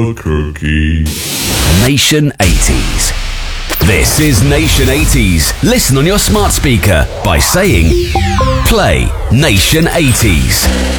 cookie. Nation 80s. This is Nation 80s. Listen on your smart speaker by saying, play Nation 80s.